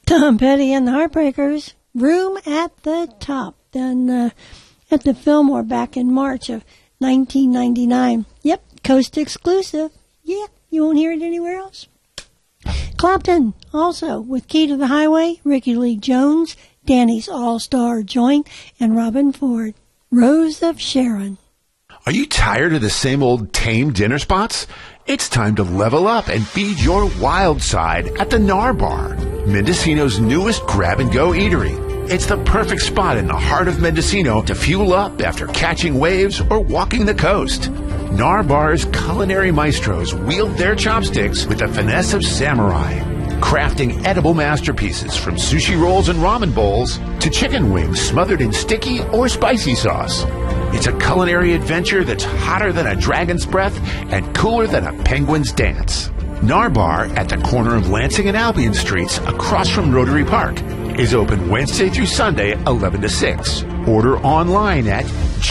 Tom Petty and the Heartbreakers, Room at the Top, done at the Fillmore back in March of 1999. Yep, Coast exclusive. Yeah, you won't hear it anywhere else. Clapton, also with Key to the Highway, Ricky Lee Jones, Danny's All-Star Joint, and Robin Ford, Rose of Sharon. Are you tired of the same old tame dinner spots? It's time to level up and feed your wild side at the Nar Bar, Mendocino's newest grab-and-go eatery. It's the perfect spot in the heart of Mendocino to fuel up after catching waves or walking the coast. Nar Bar's culinary maestros wield their chopsticks with the finesse of samurai, crafting edible masterpieces from sushi rolls and ramen bowls to chicken wings smothered in sticky or spicy sauce. It's a culinary adventure that's hotter than a dragon's breath and cooler than a penguin's dance. Nar Bar at the corner of Lansing and Albion Streets across from Rotary Park is open Wednesday through Sunday, 11 to 6. Order online at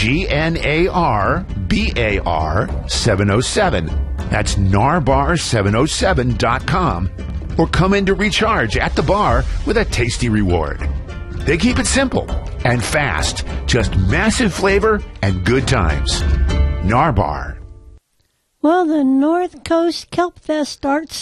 GNARBAR707. That's narbar707.com. Or come in to recharge at the bar with a tasty reward. They keep it simple and fast, just massive flavor and good times. Nar Bar. Well, the North Coast Kelp Fest starts